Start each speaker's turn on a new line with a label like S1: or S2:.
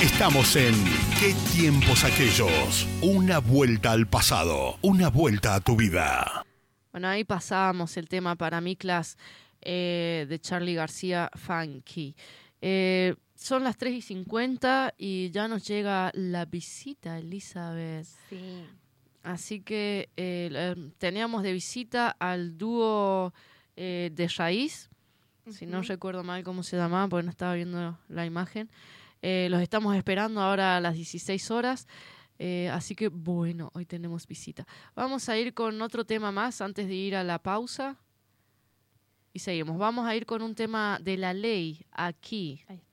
S1: Estamos en ¿Qué tiempos aquellos? Una vuelta al pasado, una vuelta a tu vida.
S2: Bueno, ahí pasábamos el tema para Miklas de Charly García, Funky. Son las 3:50 y ya nos llega la visita, Elizabeth.
S3: Sí.
S2: Así que teníamos de visita al dúo de Raíz, si no recuerdo mal cómo se llamaba, porque no estaba viendo la imagen. Los estamos esperando ahora a las 16 horas. Así que, bueno, hoy tenemos visita. Vamos a ir con otro tema más antes de ir a la pausa. Y seguimos. Vamos a ir con un tema de La Ley, aquí.
S3: Ahí está.